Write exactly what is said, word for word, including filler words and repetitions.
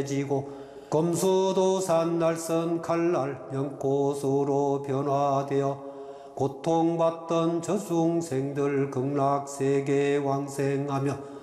지고 금수도산 날선 칼날 연꽃으로 변화되어 고통받던 저승생들 극락세계에 왕생하며